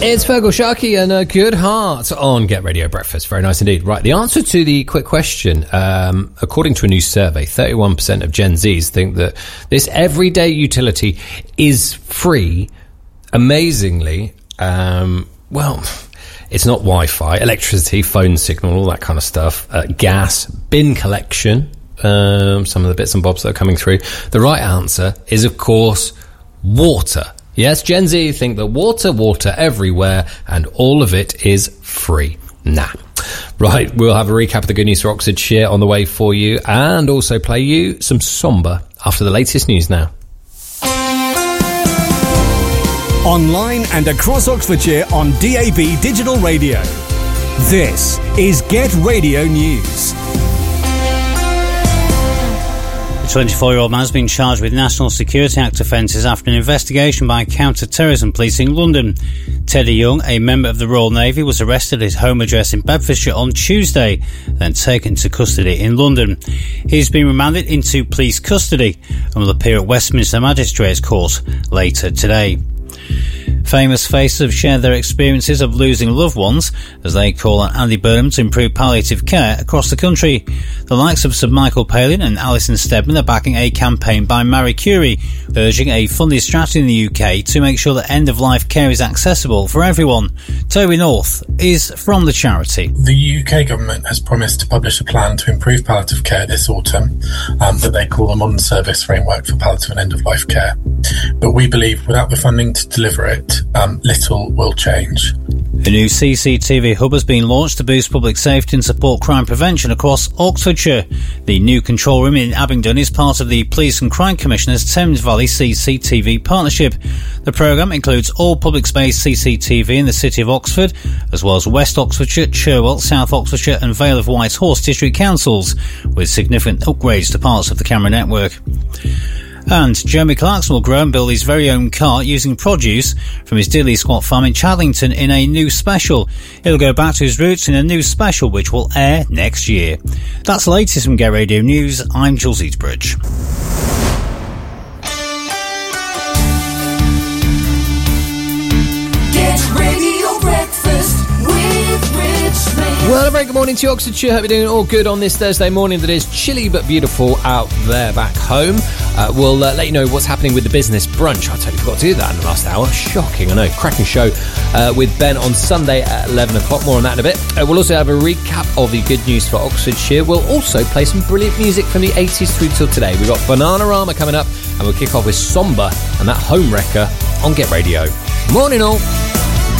It's Fergal Sharkey and a Good Heart on Get Radio Breakfast. Very nice indeed. Right, the answer to the quick question, according to a new survey, 31% of Gen Zs think that this everyday utility is free. Amazingly, well, it's not Wi-Fi, electricity, phone signal, all that kind of stuff, gas, bin collection, some of the bits and bobs that are coming through. The right answer is, of course, water. Yes, Gen Z think that water everywhere, and all of it is free. Nah. Right, we'll have a recap of the good news for Oxfordshire on the way for you, and also play you some Somber after the latest news now. Online and across Oxfordshire on DAB Digital Radio. This is Get Radio News. A 24-year-old man has been charged with National Security Act offences after an investigation by counter-terrorism police in London. Teddy Young, a member of the Royal Navy, was arrested at his home address in Bedfordshire on Tuesday, then taken to custody in London. He's been remanded into police custody and will appear at Westminster Magistrates Court later today. Famous faces have shared their experiences of losing loved ones as they call on Andy Burnham to improve palliative care across the country. The likes of Sir Michael Palin and Alison Steadman are backing a campaign by Marie Curie, urging a funded strategy in the UK to make sure that end-of-life care is accessible for everyone. Toby North is from the charity. The UK government has promised to publish a plan to improve palliative care this autumn that they call a modern service framework for palliative and end-of-life care. But we believe without the funding to deliver it, little will change. A new CCTV hub has been launched to boost public safety and support crime prevention across Oxfordshire. The new control room in Abingdon is part of the Police and Crime Commissioner's Thames Valley CCTV partnership. The programme includes all public space CCTV in the City of Oxford, as well as West Oxfordshire, Cherwell, South Oxfordshire and Vale of White Horse district councils, with significant upgrades to parts of the camera network. And Jeremy Clarkson will grow and build his very own car using produce from his Dilly Squat farm in Chadlington in a new special. He'll go back to his roots in a new special which will air next year. That's the latest from Get Radio News. I'm Jules Eatsbridge. Get Radio Breakfast with Richmond. Well, a very good morning to you, Oxfordshire. Hope you're doing all good on this Thursday morning that is chilly but beautiful out there back home. We'll let you know what's happening with the business brunch. I totally forgot to do that in the last hour. Shocking, I know. Cracking show with Ben on Sunday at 11 o'clock. More on that in a bit. We'll also have a recap of the good news for Oxfordshire. We'll also play some brilliant music from the 80s through till today. We've got Bananarama coming up, and we'll kick off with Somber and that Home Wrecker on Get Radio. Morning all.